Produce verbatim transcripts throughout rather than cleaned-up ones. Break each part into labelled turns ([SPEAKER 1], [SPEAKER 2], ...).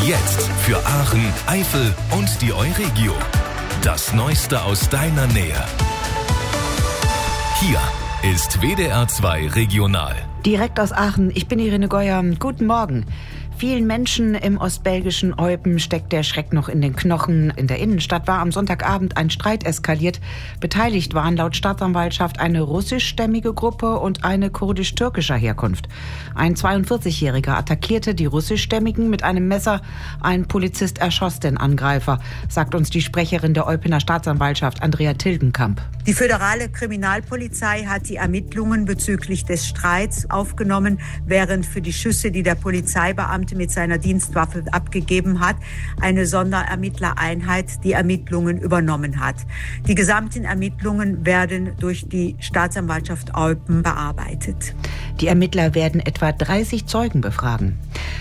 [SPEAKER 1] Jetzt für Aachen, Eifel und die Euregio. Das Neueste aus deiner Nähe. Hier ist W D R zwei Regional.
[SPEAKER 2] Direkt aus Aachen, ich bin Irene Geuer. Guten Morgen. Vielen Menschen im ostbelgischen Eupen steckt der Schreck noch in den Knochen. In der Innenstadt war am Sonntagabend ein Streit eskaliert. Beteiligt waren laut Staatsanwaltschaft eine russischstämmige Gruppe und eine kurdisch-türkischer Herkunft. Ein zweiundvierzigjähriger attackierte die russischstämmigen mit einem Messer. Ein Polizist erschoss den Angreifer, sagt uns die Sprecherin der Eupener Staatsanwaltschaft, Andrea Tilgenkamp.
[SPEAKER 3] Die föderale Kriminalpolizei hat die Ermittlungen bezüglich des Streits aufgenommen, während für die Schüsse, die der Polizeibeamte mit seiner Dienstwaffe abgegeben hat, eine Sonderermittlereinheit die Ermittlungen übernommen hat. Die gesamten Ermittlungen werden durch die Staatsanwaltschaft Eupen bearbeitet.
[SPEAKER 2] Die Ermittler werden etwa dreißig Zeugen befragen.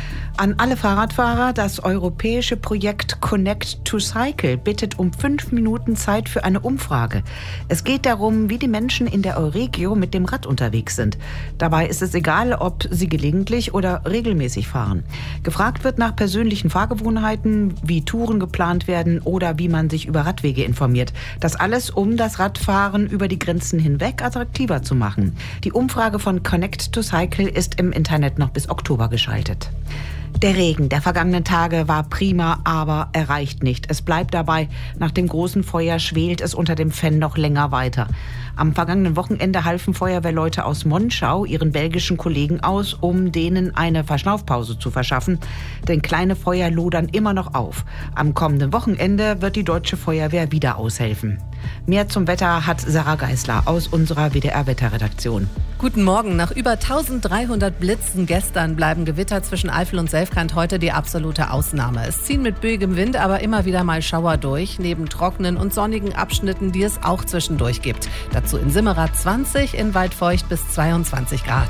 [SPEAKER 2] An alle Fahrradfahrer, das europäische Projekt Connect to Cycle bittet um fünf Minuten Zeit für eine Umfrage. Es geht darum, wie die Menschen in der Euregio mit dem Rad unterwegs sind. Dabei ist es egal, ob sie gelegentlich oder regelmäßig fahren. Gefragt wird nach persönlichen Fahrgewohnheiten, wie Touren geplant werden oder wie man sich über Radwege informiert. Das alles, um das Radfahren über die Grenzen hinweg attraktiver zu machen. Die Umfrage von Connect to Cycle ist im Internet noch bis Oktober geschaltet. Der Regen der vergangenen Tage war prima, aber er reicht nicht. Es bleibt dabei, nach dem großen Feuer schwelt es unter dem Fenn noch länger weiter. Am vergangenen Wochenende halfen Feuerwehrleute aus Monschau ihren belgischen Kollegen aus, um denen eine Verschnaufpause zu verschaffen. Denn kleine Feuer lodern immer noch auf. Am kommenden Wochenende wird die deutsche Feuerwehr wieder aushelfen. Mehr zum Wetter hat Sarah Geisler aus unserer W D R-Wetterredaktion.
[SPEAKER 4] Guten Morgen. Nach über eintausenddreihundert Blitzen gestern bleiben Gewitter zwischen Eifel und Selfkant heute die absolute Ausnahme. Es ziehen mit böigem Wind aber immer wieder mal Schauer durch, neben trockenen und sonnigen Abschnitten, die es auch zwischendurch gibt. Dazu in Simmerath zwanzig, in Waldfeucht bis zweiundzwanzig Grad.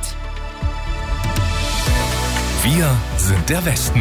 [SPEAKER 1] Wir sind der Westen.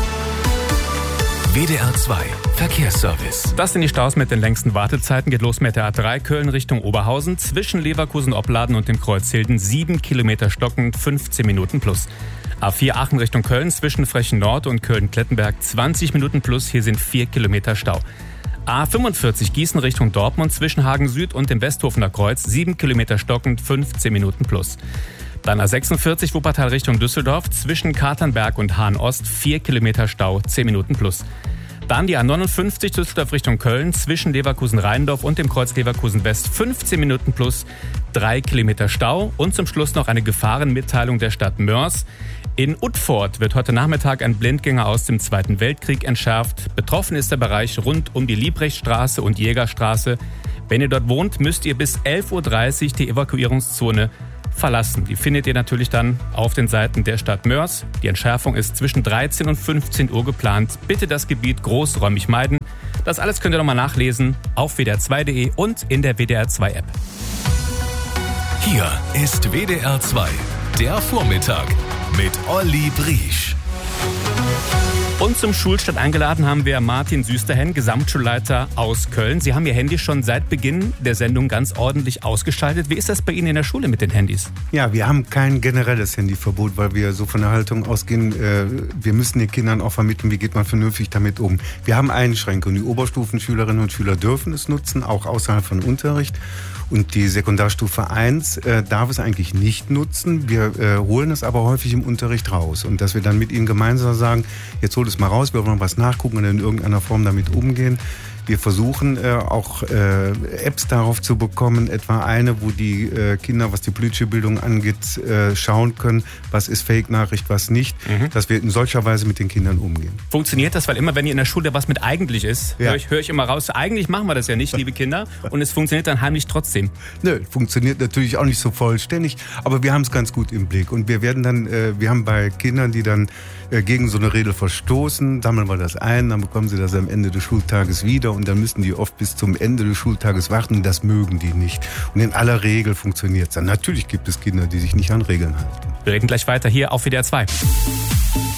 [SPEAKER 1] W D R zwei Verkehrsservice.
[SPEAKER 5] Das sind die Staus mit den längsten Wartezeiten. Geht los mit der A drei Köln Richtung Oberhausen. Zwischen Leverkusen-Opladen und dem Kreuz Hilden sieben Kilometer stockend, fünfzehn Minuten plus. A vier Aachen Richtung Köln zwischen Frechen Nord und Köln-Klettenberg zwanzig Minuten plus. Hier sind vier Kilometer Stau. A fünfundvierzig Gießen Richtung Dortmund zwischen Hagen Süd und dem Westhofener Kreuz sieben Kilometer stockend, fünfzehn Minuten plus. Dann A sechsundvierzig Wuppertal Richtung Düsseldorf zwischen Katernberg und Hahn Ost vier Kilometer Stau, zehn Minuten plus. Dann die A neunundfünfzig Düsseldorf Richtung Köln zwischen Leverkusen-Rheindorf und dem Kreuz Leverkusen West fünfzehn Minuten plus, drei Kilometer Stau. Und zum Schluss noch eine Gefahrenmitteilung der Stadt Mörs. In Utford wird heute Nachmittag ein Blindgänger aus dem Zweiten Weltkrieg entschärft. Betroffen ist der Bereich rund um die Liebrechtstraße und Jägerstraße. Wenn ihr dort wohnt, müsst ihr bis elf Uhr dreißig die Evakuierungszone verlassen. Die findet ihr natürlich dann auf den Seiten der Stadt Mörs. Die Entschärfung ist zwischen dreizehn und fünfzehn Uhr geplant. Bitte das Gebiet großräumig meiden. Das alles könnt ihr nochmal nachlesen auf W D R zwei Punkt de und in der W D R zwei App.
[SPEAKER 1] Hier ist W D R zwei, der Vormittag mit Olli Briesch.
[SPEAKER 5] Und zum Schulstart eingeladen haben wir Martin Süsterhen, Gesamtschulleiter aus Köln. Sie haben Ihr Handy schon seit Beginn der Sendung ganz ordentlich ausgeschaltet. Wie ist das bei Ihnen in der Schule mit den Handys?
[SPEAKER 6] Ja, wir haben kein generelles Handyverbot, weil wir so von der Haltung ausgehen, äh, wir müssen den Kindern auch vermitteln, wie geht man vernünftig damit um. Wir haben Einschränkungen. Die Oberstufenschülerinnen und Schüler dürfen es nutzen, auch außerhalb von Unterricht. Und die Sekundarstufe eins äh, darf es eigentlich nicht nutzen. Wir äh, holen es aber häufig im Unterricht raus. Und dass wir dann mit ihnen gemeinsam sagen, jetzt hol es mal raus, wir wollen was nachgucken und in irgendeiner Form damit umgehen. Wir versuchen äh, auch äh, Apps darauf zu bekommen, etwa eine, wo die äh, Kinder, was die politische Bildung angeht, äh, schauen können, was ist Fake-Nachricht, was nicht, mhm. dass wir in solcher Weise mit den Kindern umgehen.
[SPEAKER 5] Funktioniert das? Weil immer, wenn ihr in der Schule was mit eigentlich ist,
[SPEAKER 6] ja.
[SPEAKER 5] höre ich, hör ich immer raus, eigentlich machen wir das ja nicht, liebe Kinder, und es funktioniert dann heimlich trotzdem.
[SPEAKER 6] Nö, funktioniert natürlich auch nicht so vollständig, aber wir haben es ganz gut im Blick. Und wir werden dann, äh, wir haben bei Kindern, die dann äh, gegen so eine Regel verstoßen, sammeln wir das ein, dann bekommen sie das am Ende des Schultages wieder. Und dann müssen die oft bis zum Ende des Schultages warten. Das mögen die nicht. Und in aller Regel funktioniert es dann. Natürlich gibt es Kinder, die sich nicht an Regeln halten.
[SPEAKER 5] Wir reden gleich weiter hier auf W D R zwei.